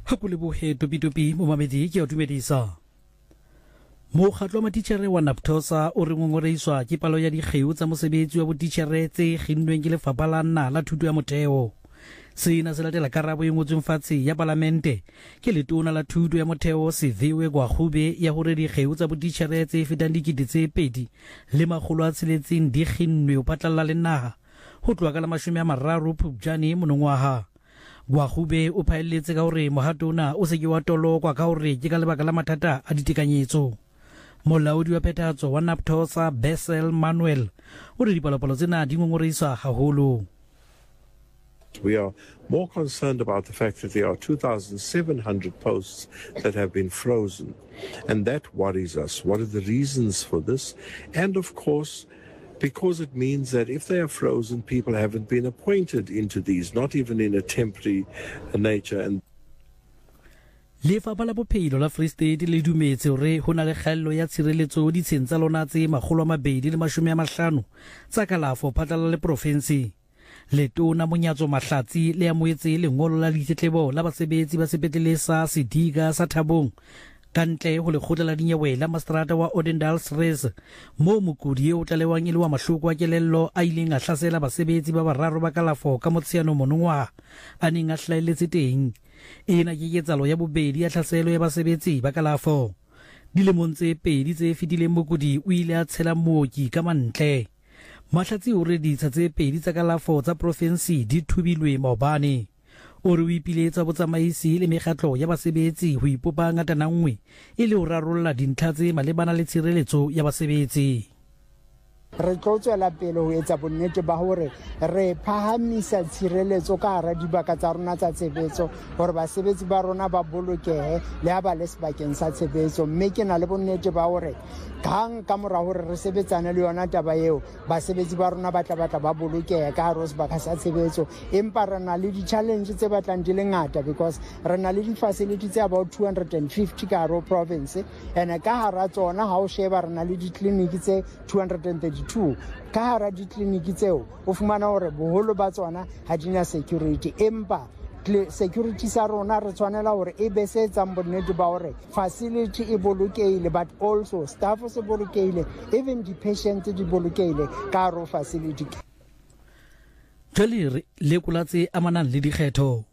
Hakulebohe topi mo mamedi ke a dumedisa. Mokgatlo wa matitjhere wa NAPTOSA o re ngongoreiswa ke palo ya dikgeo tsa mosebetsi wa botitjhere tse kginnweng ke Lefapha la Naha la Thuto ya Motheo. Sena se latela karabo e ngotsweng fatshe ya Palamente ke letona la thuto ya motheo Siviwe Gwarube ya hore dikgeo tsa botitjhere tse fetang 2,600 di kginnwe ho patlalla le naha ho tloha ka la 30 Phupjane monongwaha. Gwarube o phaelletse ka hore mohato ona o se ke wa tolokwa ka hore ke ka lebaka la mathata a ditekanyetso. Molaodi wa phethahatso wa NAPTOSA Bessel Manuel o re dipalopalo tsena di ngongoreisa haholo. We are more concerned about the fact that there are 2,700 posts that have been frozen, and that worries us. What are the reasons for this? And of course, because it means that if they are frozen, people haven't been appointed into these, not even in a temporary nature. And Lefapha la Bophelo la Free State le dumetse hore ho na le kgaello ya tshireletso ditsheng tsa lona tse 250 tsa kalafo phatlalla le province. Letona Monyatso Mahlatsi le amoetse lengolo la ditletlebo la basebetsi ba sepetlele sa Sidiga sa Thabong kantle ho lekgotla la dinyewe la Mastrata wa Odendaalsrus mo mokudi o tlalewang e le wa mahloko a kelello a ileng a hlasela basebetsi ba bararo ba kalafo ka Motsheano monongwa a neng a hlaeletse teng. Ena ke ketsalo ya bobedi ya hlaselo ya basebetsi ba kalafo. Dilemong tse pedi tse fetileng mokudi o ile a tshela mooki ka mantle. Mahlatsi o re ditsha tse pedi tsa kalafo tsa province di thubilwe maobane. O re o ipiletsa botsamaisi le mekgatlo ya basebetsi ho ipopa ngatana nngwe e le ho rarolla dintlha tse malebana le tshireletso ya basebetsi. Re tlo tswela pele ho etsa bonnete ba hore re phahamisa tshireletso ka hara dibaka tsa rona tsa tshebetso hore basebetsi ba rona ba bolokehe le ha ba le sebakeng sa tshebetso, mme ke na le bonnete ba hore hang ka mora hore re sebetsane le yona taba eo basebetsi ba rona ba tla ba bolokehe ka hara sebaka sa tshebetso. Empa re na le di-challenge tse batlang di le ngata because re na le di-facility tse about 250 ka hara province, and ka hara tsona ha o sheba re na le di-clinic tse 232. Ka hara di-clinic tseo o fumana hore boholo ba tsona ha di na security, empa security sa rona re tshwanela hore e be se etsang bonnete ba hore facility e bolokehile but also staff se bolokehile, even the patients di bolokehile ka hara facility. Jwale lekola tse amanang le dikgetho.